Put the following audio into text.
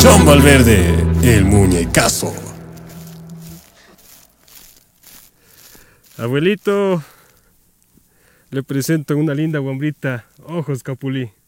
John Valverde, el muñecazo. Abuelito, le presento una linda guambrita, ojos capulí.